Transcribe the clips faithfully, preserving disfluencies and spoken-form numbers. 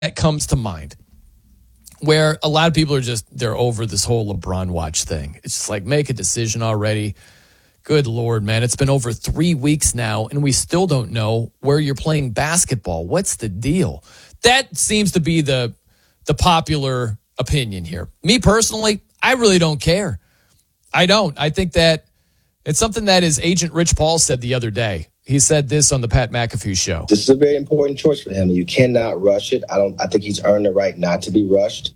that comes to mind where a lot of people are just, they're over this whole LeBron watch thing. It's just like, make a decision already. Good Lord, man. It's been over three weeks now, and we still don't know where you're playing basketball. What's the deal? That seems to be the the popular opinion here. Me personally, I really don't care. I don't. I think that it's something that his agent Rich Paul said the other day. He said this on the Pat McAfee show. This is a very important choice for him. You cannot rush it. I don't. I think he's earned the right not to be rushed.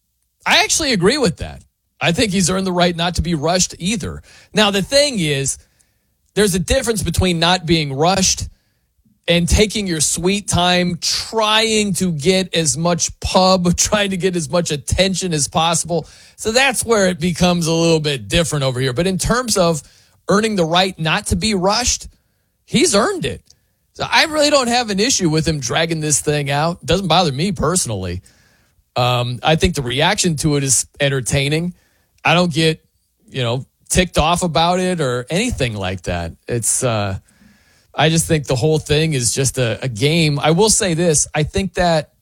I actually agree with that. I think he's earned the right not to be rushed either. Now, the thing is, there's a difference between not being rushed and taking your sweet time, trying to get as much pub, trying to get as much attention as possible. So that's where it becomes a little bit different over here. But in terms of earning the right not to be rushed, he's earned it. So I really don't have an issue with him dragging this thing out. It doesn't bother me personally. Um, I think the reaction to it is entertaining. I don't get, you know, ticked off about it or anything like that. It's, uh, I just think the whole thing is just a, a game. I will say this. I think that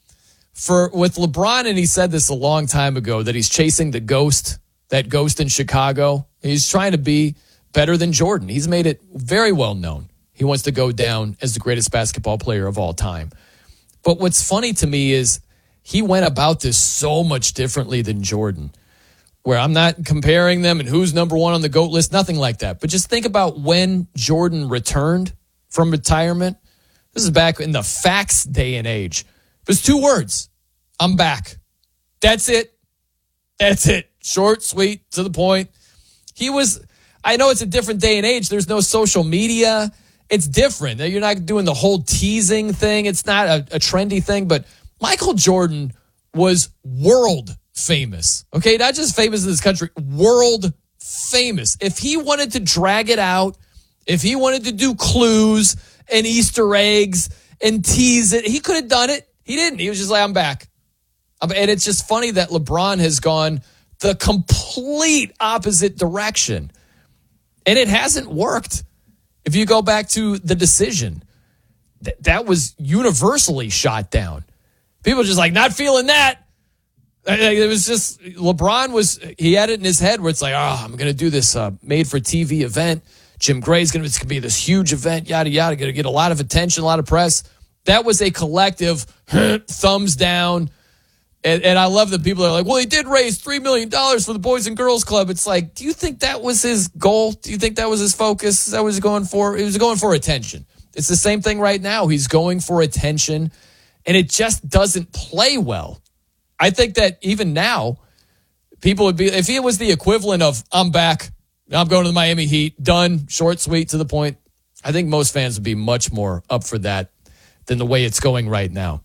for with LeBron, and he said this a long time ago, that he's chasing the ghost, that ghost in Chicago. He's trying to be better than Jordan. He's made it very well known. He wants to go down as the greatest basketball player of all time. But what's funny to me is he went about this so much differently than Jordan, where I'm not comparing them and who's number one on the GOAT list, nothing like that. But just think about when Jordan returned from retirement. This is back in the fax day and age. It was two words. I'm back. That's it. That's it. Short, sweet, to the point. He was, I know it's a different day and age. There's no social media. It's different. You're not doing the whole teasing thing. It's not a, a trendy thing. But Michael Jordan was world famous. Okay, not just famous in this country, world famous. If he wanted to drag it out, if he wanted to do clues and Easter eggs and tease it, he could have done it. He didn't. He was just like, I'm back. And it's just funny that LeBron has gone the complete opposite direction. And it hasn't worked. If you go back to the decision, th- that was universally shot down. People are just like, not feeling that. It was just, LeBron was, he had it in his head where it's like, oh, I'm going to do this uh, made-for-T V event. Jim Gray's going to, it's going to be this huge event, yada, yada, going to get a lot of attention, a lot of press. That was a collective thumbs down. And, and I love that people are like, well, he did raise three million dollars for the Boys and Girls Club. It's like, do you think that was his goal? Do you think that was his focus? Is that what he was going for? He was going for attention. It's the same thing right now. He's going for attention, and it just doesn't play well. I think that even now, people would be, if it was the equivalent of, I'm back, I'm going to the Miami Heat, done, short, sweet, to the point, I think most fans would be much more up for that than the way it's going right now.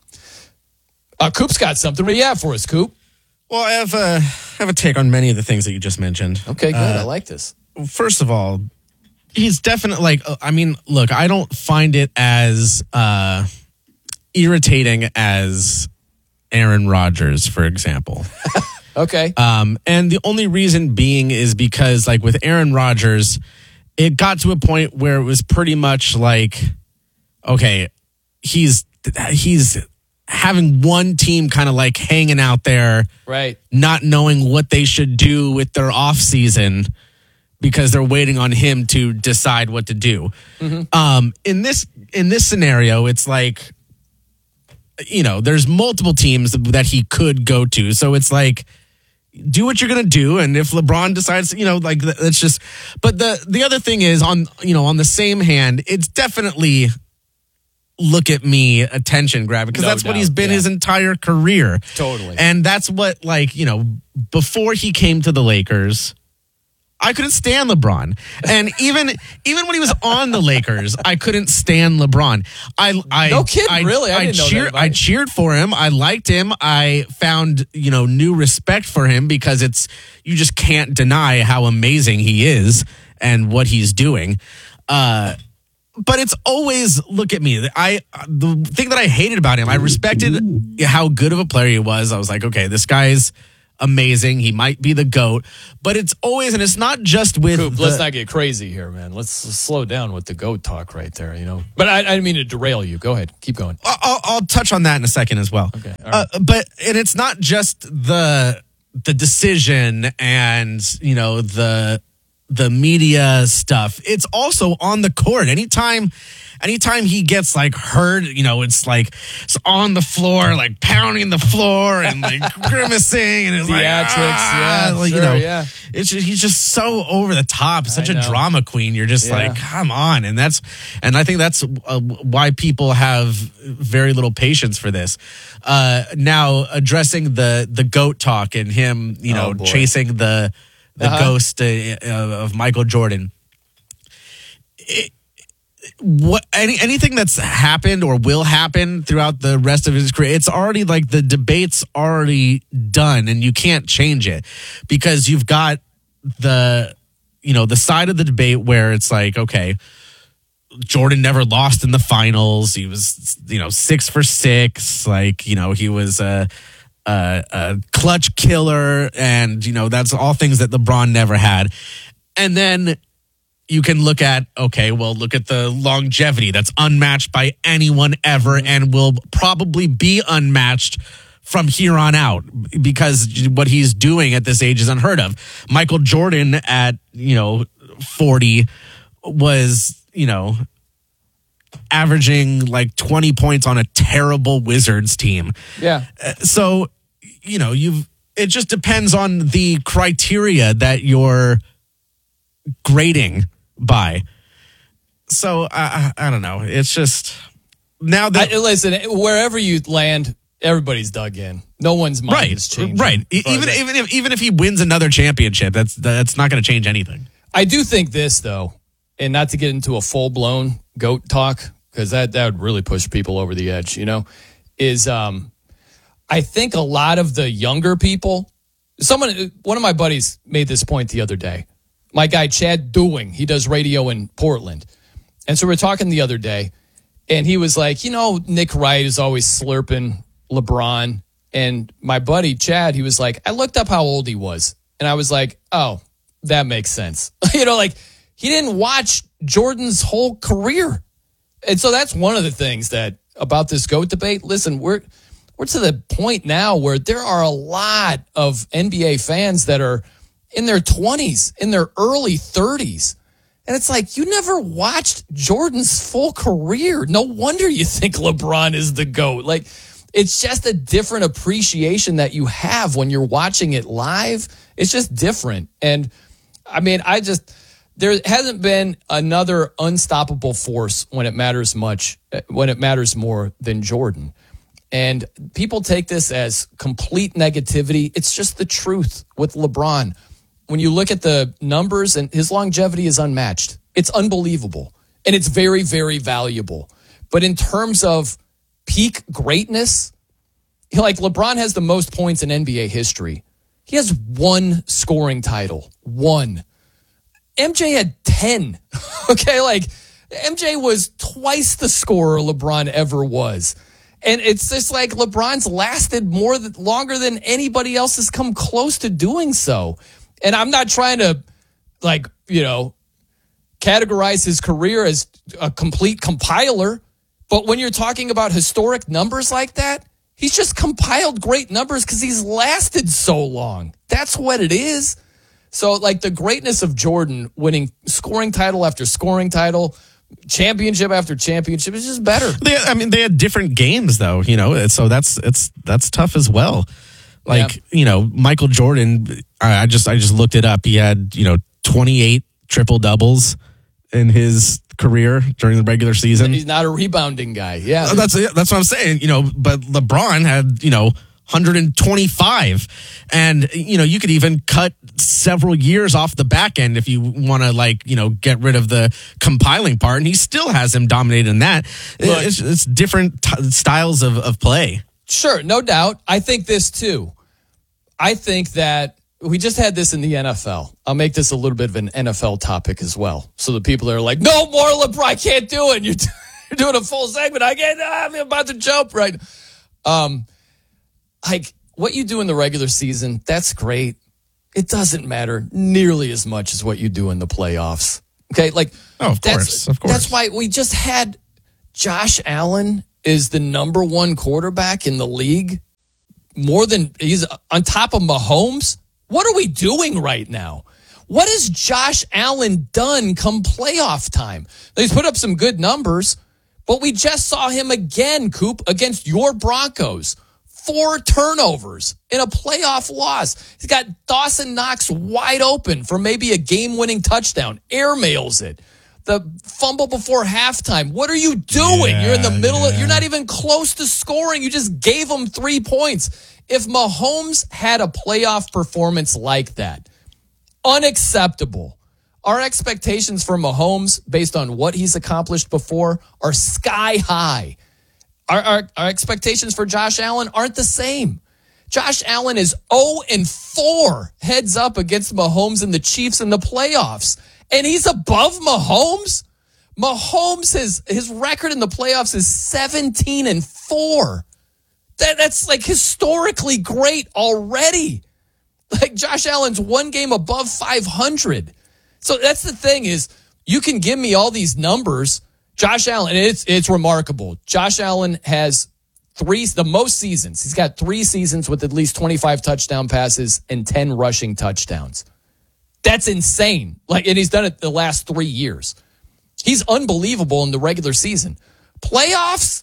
Uh, Coop's got something. What do you have for us, Coop? Well, I have, a, I have a take on many of the things that you just mentioned. Okay, good. Uh, I like this. First of all, he's definitely, like, I mean, look, I don't find it as uh, irritating as Aaron Rodgers, for example. Okay. Um, and the only reason being is because, like, with Aaron Rodgers, it got to a point where it was pretty much like, okay, he's he's having one team kind of like hanging out there, right, not knowing what they should do with their off season because they're waiting on him to decide what to do. Mm-hmm. Um, in this in this scenario, it's like, you know, there's multiple teams that he could go to. So it's like, do what you're going to do. And if LeBron decides, you know, like, that's just, but the, the other thing is on, you know, on the same hand, it's definitely look at me attention grab because no that's doubt. What he's been yeah. his entire career. Totally. And that's what, like, you know, before he came to the Lakers, I couldn't stand LeBron. And even even when he was on the Lakers, I couldn't stand LeBron. I, I No kidding, I, really? I, I, didn't cheer, know that I cheered for him. I liked him. I found, you know, new respect for him because it's, you just can't deny how amazing he is and what he's doing. Uh, but it's always, look at me. I the thing that I hated about him, I respected how good of a player he was. I was like, okay, this guy's amazing. He might be the GOAT, but it's always, and it's not just with. Coop, the, let's not get crazy here, man. Let's, let's slow down with the GOAT talk right there, you know. But I, I didn't mean to derail you. Go ahead. Keep going. I'll, I'll touch on that in a second as well. Okay. All right. Uh, but, and it's not just the, the decision and, you know, the, the media stuff. It's also on the court. Anytime, anytime he gets like hurt, you know, it's like it's on the floor, like pounding the floor and like grimacing and it's like, ah, yeah, like, sure, you know, yeah. it's just, he's just so over the top, such I a know. drama queen. You're just Yeah. like, come on. And that's, and I think that's uh, why people have very little patience for this. Uh, now addressing the, the GOAT talk and him, you know, Oh, boy. chasing the, the Uh-huh. ghost uh, of Michael Jordan. It, what any anything that's happened or will happen throughout the rest of his career, it's already like the debate's already done, and you can't change it because you've got the you know the side of the debate where it's like, okay, Jordan never lost in the finals. He was you know six for six. Like you know he was a. Uh, a clutch killer, and you know that's all things that LeBron never had. And then you can look at, okay, well, look at the longevity that's unmatched by anyone ever, and will probably be unmatched from here on out because what he's doing at this age is unheard of. Michael Jordan at you know forty was you know averaging like twenty points on a terrible Wizards team. Yeah. So, you know, you've, it just depends on the criteria that you're grading by. So, I, I, I don't know. It's just, now that. I, listen, wherever you land, everybody's dug in. No one's mind right, is changing. right. E- But Even, that- even, if, even if he wins another championship, that's, that's not going to change anything. I do think this, though, and not to get into a full-blown GOAT talk, because that, that would really push people over the edge, you know, is um, I think a lot of the younger people, someone, one of my buddies made this point the other day. My guy, Chad Doing, he does radio in Portland. And so we're talking the other day, and he was like, you know, Nick Wright is always slurping LeBron. And my buddy, Chad, he was like, I looked up how old he was. And I was like, oh, that makes sense. you know, like, he didn't watch Jordan's whole career. And so that's one of the things that about this GOAT debate. Listen, we're we're to the point now where there are a lot of N B A fans that are in their twenties, in their early thirties. And it's like, you never watched Jordan's full career. No wonder you think LeBron is the GOAT. Like, it's just a different appreciation that you have when you're watching it live. It's just different. And I mean, I just, there hasn't been another unstoppable force when it matters much, when it matters more than Jordan. And people take this as complete negativity. It's just the truth with LeBron. When you look at the numbers, and his longevity is unmatched. It's unbelievable. And it's very, very valuable. But in terms of peak greatness, like LeBron has the most points in N B A history. He has one scoring title. One. M J had ten. Okay, like M J was twice the scorer LeBron ever was. And it's just like LeBron's lasted more than, longer than anybody else has come close to doing so. And I'm not trying to, like, you know, categorize his career as a complete compiler. But when you're talking about historic numbers like that, he's just compiled great numbers because he's lasted so long. That's what it is. So, like, the greatness of Jordan winning scoring title after scoring title, championship after championship is just better. They, I mean, they had different games, though, you know, so that's it's that's tough as well. Like, yeah. you know, Michael Jordan, I, I just I just looked it up. He had, you know, twenty-eight triple doubles in his career during the regular season. And he's not a rebounding guy. Yeah. That's that's what I'm saying, you know, but LeBron had, you know, one hundred twenty-five. And, you know, you could even cut several years off the back end if you want to, like, you know, get rid of the compiling part. And he still has him dominated in that. Look, it's, it's different t- styles of, of play. Sure, no doubt. I think this too. I think that we just had this in the N F L. I'll make this a little bit of an N F L topic as well. So the people are like, no more LeBron, I can't do it. You're, t- you're doing a full segment. I can't, I'm about to jump right. Um, like what you do in the regular season, that's great. It doesn't matter nearly as much as what you do in the playoffs. Okay, like oh, of that's, course, of course. That's why we just had Josh Allen is the number one quarterback in the league. More than he's on top of Mahomes. What are we doing right now? What has Josh Allen done come playoff time? He's put up some good numbers, but we just saw him again, Coop, against your Broncos. Four turnovers in a playoff loss. He's got Dawson Knox wide open for maybe a game-winning touchdown. Airmails it. The fumble before halftime. What are you doing? Yeah, you're in the middle yeah. of, you're not even close to scoring. You just gave him three points. If Mahomes had a playoff performance like that, unacceptable. Our expectations for Mahomes, based on what he's accomplished before, are sky high. Our, our, our expectations for Josh Allen aren't the same. Josh Allen is oh and four heads up against Mahomes and the Chiefs in the playoffs. And he's above Mahomes? Mahomes, his, his record in the playoffs is seventeen and four. That, that's like historically great already. Like Josh Allen's one game above five hundred. So that's the thing is you can give me all these numbers. Josh Allen, it's it's remarkable. Josh Allen has three, the most seasons. He's got three seasons with at least twenty-five touchdown passes and ten rushing touchdowns. That's insane. Like, and he's done it the last three years. He's unbelievable in the regular season. Playoffs,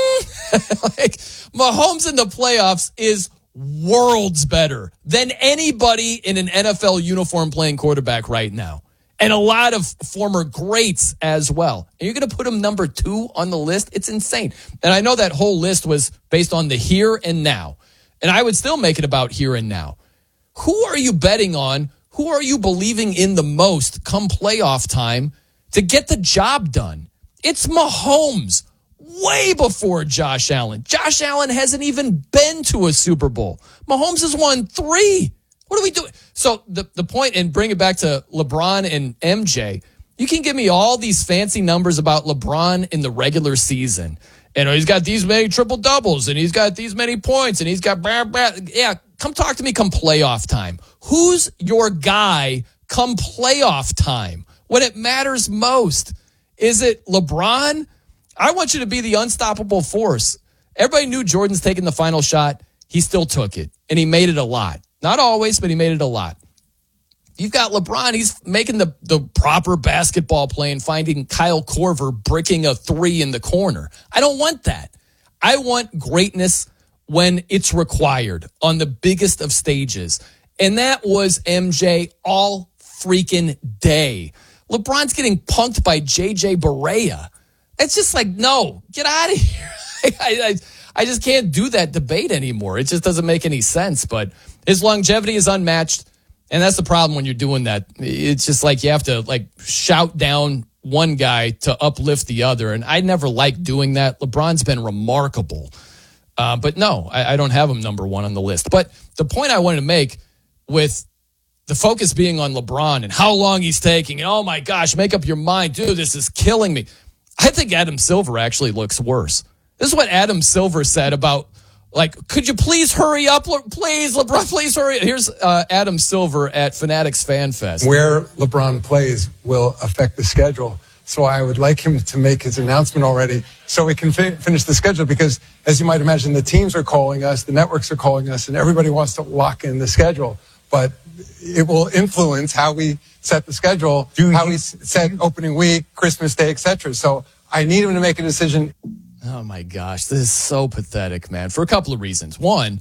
mm, like Mahomes in the playoffs is worlds better than anybody in an N F L uniform playing quarterback right now. And a lot of former greats as well. And you're going to put him number two on the list? It's insane. And I know that whole list was based on the here and now. And I would still make it about here and now. Who are you betting on? Who are you believing in the most come playoff time to get the job done? It's Mahomes. Way before Josh Allen. Josh Allen hasn't even been to a Super Bowl. Mahomes has won three. What are we doing? So the, the point, and bring it back to LeBron and M J, you can give me all these fancy numbers about LeBron in the regular season. And he's got these many triple doubles, and he's got these many points, and he's got blah, blah. Yeah, come talk to me come playoff time. Who's your guy come playoff time when it matters most? Is it LeBron? I want you to be the unstoppable force. Everybody knew Jordan's taking the final shot. He still took it, and he made it a lot. Not always, but he made it a lot. You've got LeBron. He's making the, the proper basketball play and finding Kyle Korver bricking a three in the corner. I don't want that. I want greatness when it's required on the biggest of stages. And that was M J all freaking day. LeBron's getting punked by J J Barea. It's just like, no, get out of here. I, I, I just can't do that debate anymore. It just doesn't make any sense. But his longevity is unmatched. And that's the problem when you're doing that. It's just like you have to like shout down one guy to uplift the other. And I never liked doing that. LeBron's been remarkable. Uh, but no, I, I don't have him number one on the list. But the point I wanted to make with the focus being on LeBron and how long he's taking, and oh my gosh, make up your mind, dude, this is killing me. I think Adam Silver actually looks worse. This is what Adam Silver said about, like, could you please hurry up? Le- please, LeBron, please hurry. Here's uh, Adam Silver at Fanatics Fan Fest. Where LeBron plays will affect the schedule. So I would like him to make his announcement already so we can fi- finish the schedule because, as you might imagine, the teams are calling us, the networks are calling us, and everybody wants to lock in the schedule. But it will influence how we set the schedule, Do how you, we set opening week, Christmas Day, et cetera. So I need him to make a decision. Oh, my gosh. This is so pathetic, man, for a couple of reasons. One,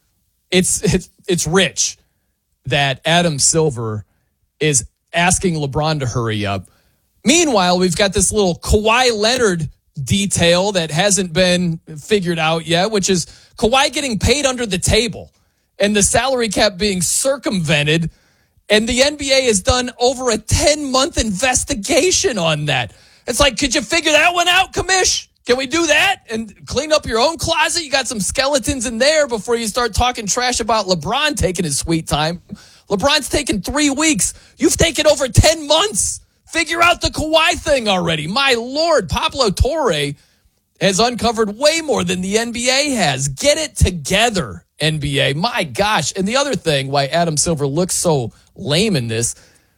it's it's it's rich that Adam Silver is asking LeBron to hurry up. Meanwhile, we've got this little Kawhi Leonard detail that hasn't been figured out yet, which is Kawhi getting paid under the table and the salary cap being circumvented. And the N B A has done over a ten-month investigation on that. It's like, could you figure that one out, Commish? Can we do that and clean up your own closet? You got some skeletons in there before you start talking trash about LeBron taking his sweet time. LeBron's taken three weeks. You've taken over ten months. Figure out the Kawhi thing already. My Lord, Pablo Torre has uncovered way more than the N B A has. Get it together, N B A. My gosh. And the other thing why Adam Silver looks so lame in this,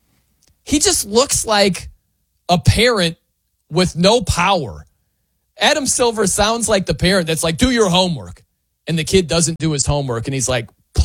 he just looks like a parent with no power. Adam Silver sounds like the parent that's like, do your homework. And the kid doesn't do his homework. And he's like,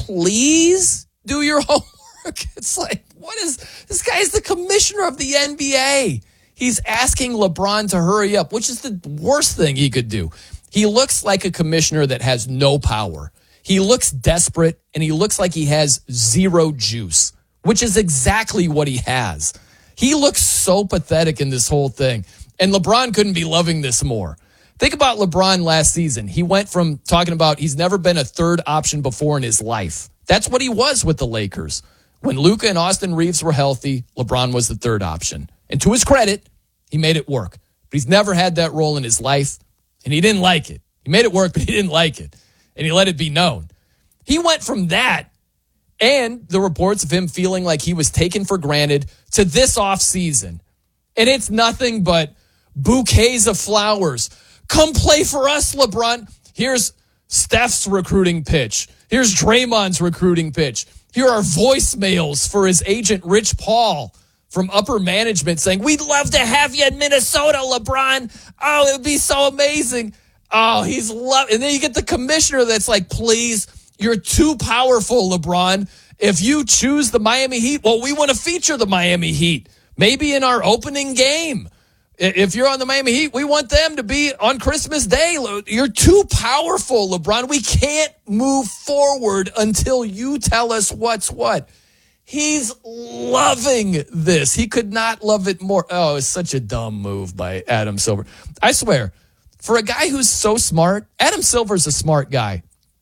please do your homework. It's like, what is, this guy's the commissioner of the N B A. He's asking LeBron to hurry up, which is the worst thing he could do. He looks like a commissioner that has no power. He looks desperate, and he looks like he has zero juice, which is exactly what he has. He looks so pathetic in this whole thing. And LeBron couldn't be loving this more. Think about LeBron last season. He went from talking about he's never been a third option before in his life. That's what he was with the Lakers. When Luka and Austin Reeves were healthy, LeBron was the third option. And to his credit, he made it work. But he's never had that role in his life, and he didn't like it. He made it work, but he didn't like it. And he let it be known. He went from that and the reports of him feeling like he was taken for granted to this offseason. And it's nothing but bouquets of flowers. Come play for us, LeBron. Here's Steph's recruiting pitch. Here's Draymond's recruiting pitch. Here are voicemails for his agent, Rich Paul, from upper management saying, we'd love to have you in Minnesota, LeBron. Oh, it would be so amazing. Oh, he's love. And then you get the commissioner that's like, please, you're too powerful, LeBron. If you choose the Miami Heat, well, we want to feature the Miami Heat. Maybe in our opening game. If you're on the Miami Heat, we want them to be on Christmas Day. You're too powerful, LeBron. We can't move forward until you tell us what's what. He's loving this. He could not love it more. Oh, it's such a dumb move by Adam Silver. I swear, for a guy who's so smart, Adam Silver's a smart guy.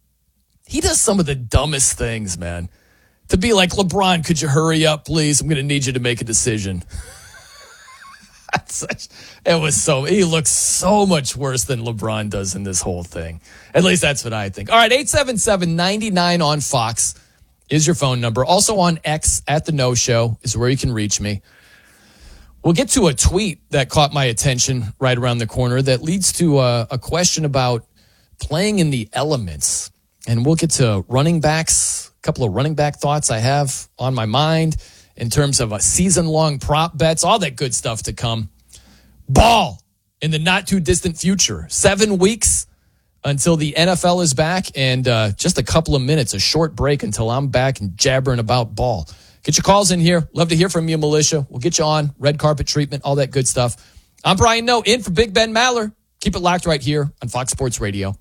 He does some of the dumbest things, man. To be like, LeBron, could you hurry up, please? I'm going to need you to make a decision. Such, it was so, he looks so much worse than LeBron does in this whole thing. At least that's what I think. All right, eight seven seven, nine nine on Fox is your phone number. Also on X at The No Show is where you can reach me. We'll get to a tweet that caught my attention right around the corner that leads to a, a question about playing in the elements. And we'll get to running backs, a couple of running back thoughts I have on my mind in terms of a season-long prop bets, all that good stuff to come. Ball in the not-too-distant future. Seven weeks until the N F L is back, and uh, just a couple of minutes, a short break until I'm back and jabbering about ball. Get your calls in here. Love to hear from you, Militia. We'll get you on. Red carpet treatment, all that good stuff. I'm Brian Noe, in for Big Ben Maller. Keep it locked right here on Fox Sports Radio.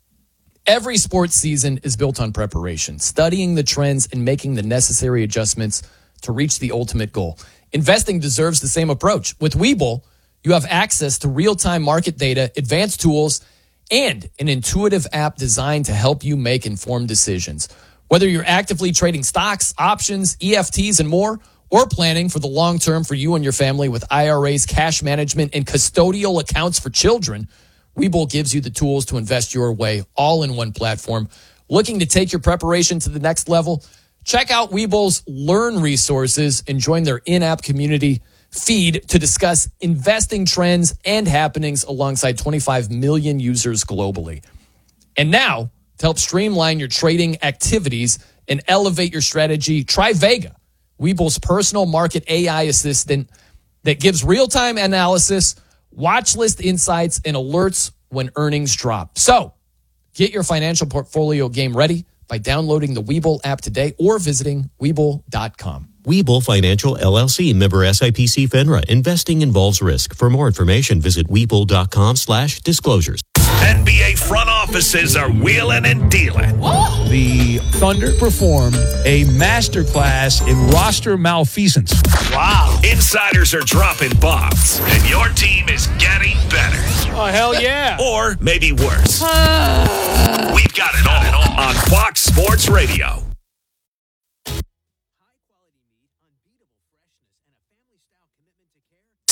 Every sports season is built on preparation, studying the trends and making the necessary adjustments to reach the ultimate goal. Investing deserves the same approach. With Webull, you have access to real-time market data, advanced tools, and an intuitive app designed to help you make informed decisions. Whether you're actively trading stocks, options, E F Ts, and more, or planning for the long term for you and your family with I R As, cash management, and custodial accounts for children, Webull gives you the tools to invest your way, all in one platform. Looking to take your preparation to the next level? Check out Webull's Learn resources and join their in-app community feed to discuss investing trends and happenings alongside twenty-five million users globally. And now, to help streamline your trading activities and elevate your strategy, try Vega, Webull's personal market A I assistant that gives real-time analysis, watch list insights, and alerts when earnings drop. So, get your financial portfolio game ready by downloading the Webull app today or visiting Webull dot com. Webull Financial, L L C, member S I P C FINRA. Investing involves risk. For more information, visit Webull dot com slash disclosures. N B A front offices are wheeling and dealing. The Thunder performed a masterclass in roster malfeasance. Wow. Insiders are dropping bombs, and your team is getting better. Oh, hell yeah. Or maybe worse. We've got it all on Fox Sports Radio.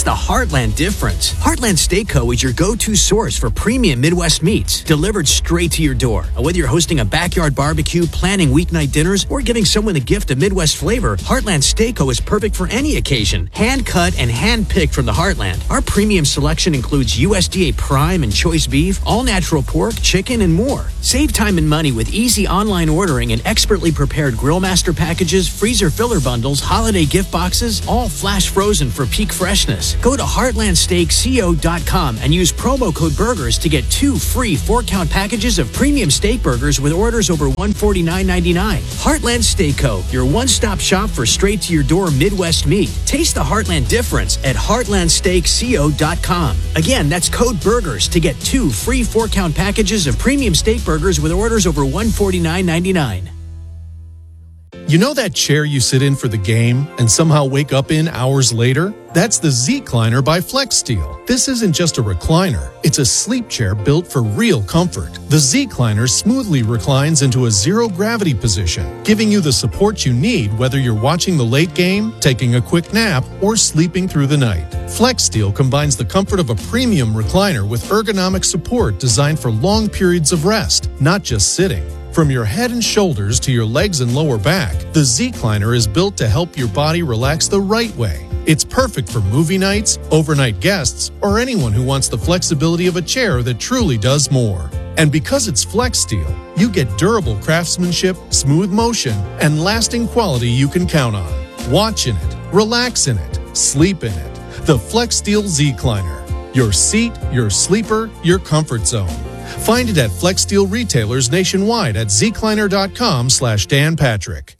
the Heartland difference. Heartland Steak Co. is your go-to source for premium Midwest meats, delivered straight to your door. Whether you're hosting a backyard barbecue, planning weeknight dinners, or giving someone a gift of Midwest flavor, Heartland Steak Co. is perfect for any occasion. Hand-cut and hand-picked from the Heartland. Our premium selection includes U S D A prime and choice beef, all-natural pork, chicken, and more. Save time and money with easy online ordering and expertly prepared Grill Master packages, freezer filler bundles, holiday gift boxes, all flash frozen for peak freshness. Go to heartland steak co dot com and use promo code BURGERS to get two free four-count packages of premium steak burgers with orders over one hundred forty-nine ninety-nine. Heartland Steak Co., your one-stop shop for straight-to-your-door Midwest meat. Taste the Heartland difference at heartland steak co dot com. Again, that's code BURGERS to get two free four-count packages of premium steak burgers with orders over one hundred forty-nine ninety-nine. You know that chair you sit in for the game and somehow wake up in hours later? That's the Z-Cliner by FlexSteel. This isn't just a recliner. It's a sleep chair built for real comfort. The Z-Cliner smoothly reclines into a zero-gravity position, giving you the support you need whether you're watching the late game, taking a quick nap, or sleeping through the night. FlexSteel combines the comfort of a premium recliner with ergonomic support designed for long periods of rest, not just sitting. From your head and shoulders to your legs and lower back, the Z-Cliner is built to help your body relax the right way. It's perfect for movie nights, overnight guests, or anyone who wants the flexibility of a chair that truly does more. And because it's FlexSteel, you get durable craftsmanship, smooth motion, and lasting quality you can count on. Watch in it, relax in it, sleep in it. The FlexSteel Z-Cliner. Your seat, your sleeper, your comfort zone. Find it at FlexSteel retailers nationwide at zcliner.com slash Dan Patrick.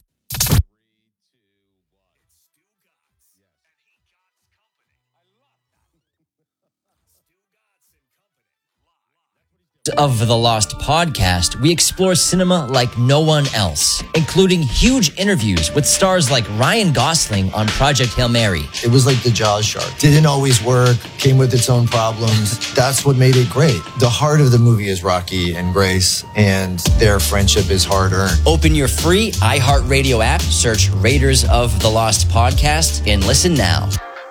Of the Lost podcast, we explore cinema like no one else, including huge interviews with stars like Ryan Gosling on Project Hail Mary. It was like the Jaws shark. Didn't always work, came with its own problems. That's what made it great. The heart of the movie is Rocky and Grace, and their friendship is hard-earned. Open your free iHeartRadio app, search Raiders of the Lost podcast, and listen now.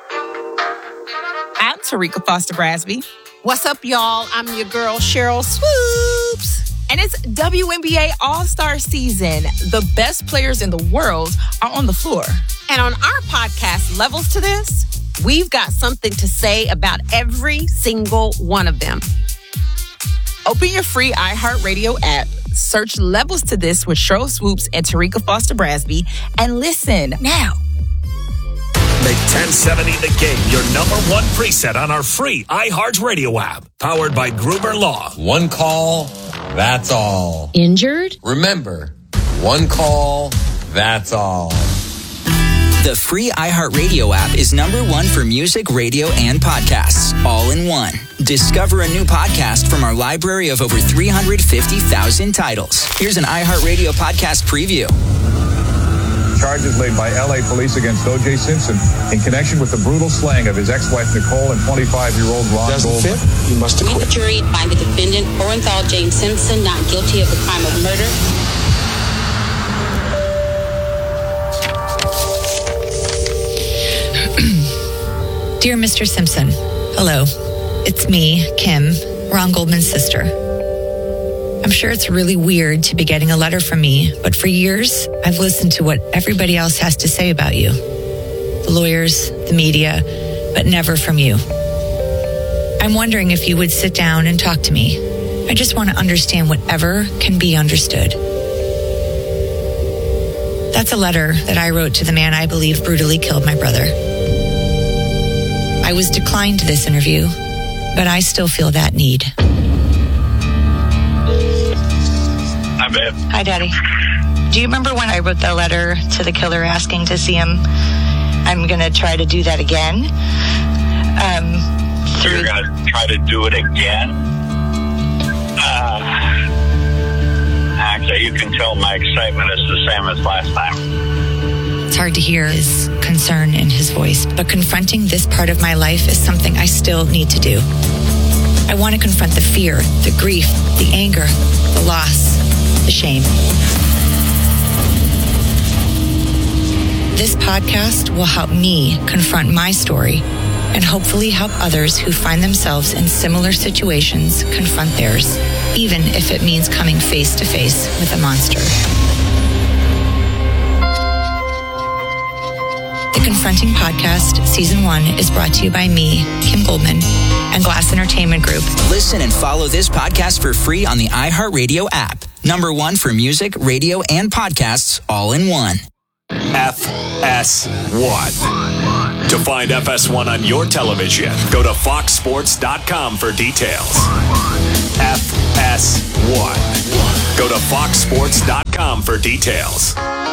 I'm Tarika Foster Brasby. What's up, y'all? I'm your girl, Cheryl Swoops. And it's W N B A All-Star Season. The best players in the world are on the floor. And on our podcast, Levels to This, we've got something to say about every single one of them. Open your free iHeartRadio app, search Levels to This with Cheryl Swoops and Tarika Foster Brasby, and listen now. Make ten seventy The Game your number one preset on our free iHeartRadio app. Powered by Gruber Law. One call, that's all. Injured? Remember, one call, that's all. The free iHeartRadio app is number one for music, radio, and podcasts, all in one. Discover a new podcast from our library of over three hundred fifty thousand titles. Here's an iHeartRadio podcast preview. Charges laid by L A police against O J Simpson in connection with the brutal slaying of his ex-wife Nicole and twenty-five-year-old Ron Doesn't Goldman. fit? You must acquit. The jury find the defendant, Orenthal James Simpson, not guilty of the crime of murder. Dear Mister Simpson, hello. It's me, Kim, Ron Goldman's sister. I'm sure it's really weird to be getting a letter from me, but for years, I've listened to what everybody else has to say about you. The lawyers, the media, but never from you. I'm wondering if you would sit down and talk to me. I just want to understand whatever can be understood. That's a letter that I wrote to the man I believe brutally killed my brother. I was declined to this interview, but I still feel that need. Hi, babe. Hi, Daddy. Do you remember when I wrote that letter to the killer asking to see him? I'm going to try to do that again. Um, You're going to try to do it again? Uh, actually, you can tell my excitement is the same as last time. It's hard to hear his concern in his voice, but confronting this part of my life is something I still need to do. I want to confront the fear, the grief, the anger, the loss, the shame. This podcast will help me confront my story and hopefully help others who find themselves in similar situations confront theirs, even if it means coming face to face with a monster. The Confronting Podcast, Season one, is brought to you by me, Kim Goldman, and Glass Entertainment Group. Listen and follow this podcast for free on the iHeartRadio app. Number one for music, radio, and podcasts all in one. F S one. To find F S one on your television, go to fox sports dot com for details. F S one. Go to fox sports dot com for details.